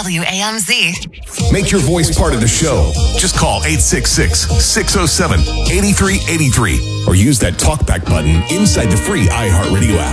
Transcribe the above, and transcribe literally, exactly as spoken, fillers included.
W A M Z. Make your voice part of the show. Just call eight six six, six oh seven, eight three eight three or use that talkback button inside the free iHeartRadio app.